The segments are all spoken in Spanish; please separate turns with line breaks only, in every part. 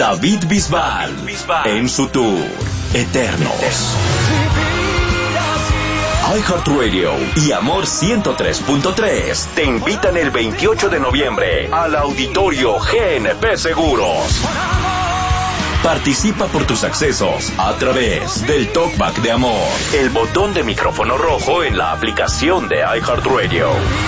David Bisbal en su tour Eternos. iHeartRadio y Amor 103.3 te invitan el 28 de noviembre al Auditorio GNP Seguros. Participa por tus accesos a través del Talkback de Amor, el botón de micrófono rojo en la aplicación de iHeartRadio.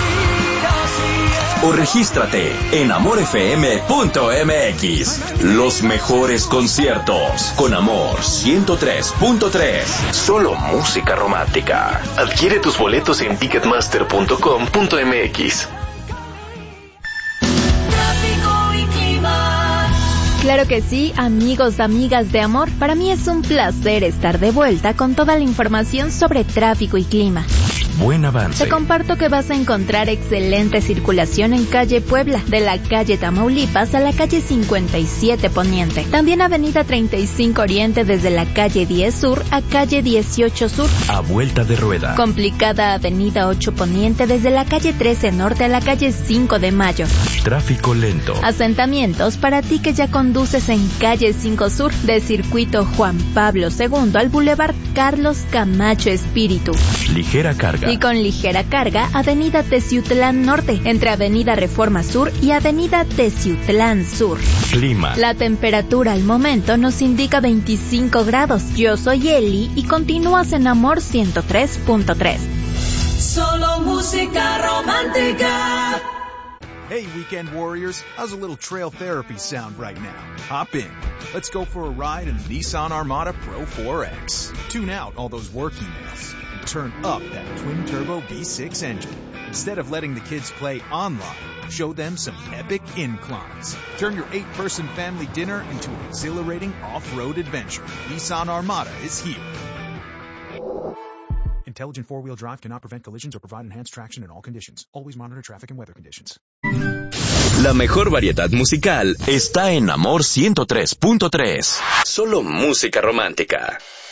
O regístrate en amorfm.mx. Los mejores conciertos con Amor 103.3. Solo música romántica. Adquiere tus boletos en ticketmaster.com.mx.
Claro que sí, amigos, amigas de Amor, para mí es un placer estar de vuelta con toda la información sobre tráfico y clima.
Buen avance.
Te comparto que vas a encontrar excelente circulación en calle Puebla, de la calle Tamaulipas a la calle 57 Poniente. También avenida 35 Oriente desde la calle 10 Sur a calle 18 Sur.
A vuelta de rueda.
Complicada avenida 8 Poniente desde la calle 13 Norte a la calle 5 de Mayo.
Tráfico lento.
Asentamientos para ti que ya conduces en calle 5 Sur, de circuito Juan Pablo II al Boulevard Carlos Camacho Espíritu.
Ligera carga.
Y con ligera carga, avenida Teciutlán Norte, entre avenida Reforma Sur y avenida Teciutlán Sur.
Clima.
La temperatura al momento nos indica 25 grados. Yo soy Eli y continúas en Amor 103.3.
Solo música romántica.
Hey, Weekend Warriors, how's a little trail therapy sound right now? Hop in. Let's go for a ride in the Nissan Armada Pro 4X. Tune out all those work emails and turn up that twin-turbo V6 engine. Instead of letting the kids play online, show them some epic inclines. Turn your 8-person family dinner into an exhilarating off-road adventure. Nissan Armada is here. Intelligent four-wheel drive cannot prevent collisions or provide enhanced traction in all conditions. Always monitor traffic and weather conditions.
La mejor variedad musical está en Amor 103.3. Solo música romántica.